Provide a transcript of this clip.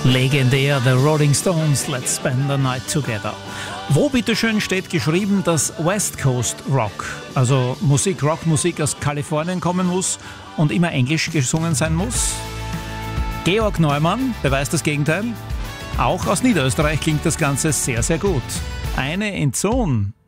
Legendär, The Rolling Stones, Let's Spend the Night Together. Wo bitteschön steht geschrieben, dass West Coast Rock, also Rockmusik aus Kalifornien kommen muss und immer Englisch gesungen sein muss? Georg Neumann beweist das Gegenteil. Auch aus Niederösterreich klingt das Ganze sehr, sehr gut. Eine in Zon